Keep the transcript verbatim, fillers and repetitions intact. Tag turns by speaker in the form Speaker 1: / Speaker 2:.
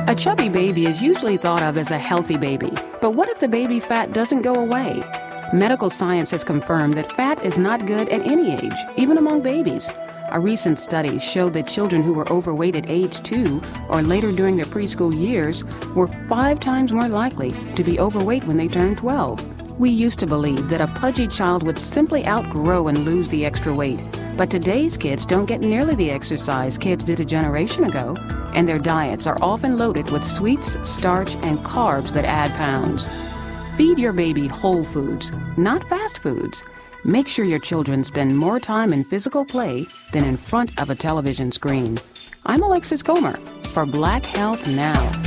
Speaker 1: A chubby baby is usually thought of as a healthy baby. But what if the baby fat doesn't go away? Medical science has confirmed that fat is not good at any age, even among babies. A recent study showed that children who were overweight at age two or later during their preschool years were five times more likely to be overweight when they turned twelve. We used to believe that a pudgy child would simply outgrow and lose the extra weight. But today's kids don't get nearly the exercise kids did a generation ago, and their diets are often loaded with sweets, starch, and carbs that add pounds. Feed your baby whole foods, not fast foods. Make sure your children spend more time in physical play than in front of a television screen. I'm Alexis Comer for Black Health Now.